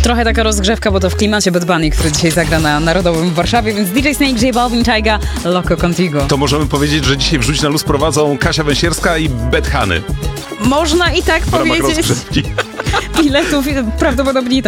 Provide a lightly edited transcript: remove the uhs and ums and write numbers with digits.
Trochę taka rozgrzewka, bo to w klimacie Bad Bunny, który dzisiaj zagra na Narodowym w Warszawie, więc DJ Snake, J Balvin, Tyga, Loco Contigo. To możemy powiedzieć, że dzisiaj Wrzuć na luz prowadzą Kasia Węsierska i Bethany. Można i tak W ramach powiedzieć. rozgrzewki. Biletów prawdopodobnie